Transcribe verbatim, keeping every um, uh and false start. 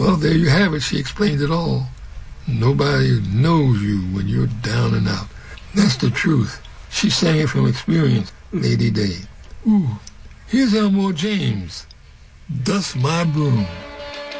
Well, there you have it. She explained it all. Nobody knows you when you're down and out. That's the truth. She sang it from experience, Lady Day. Ooh, here's Elmore James. Dust My Broom.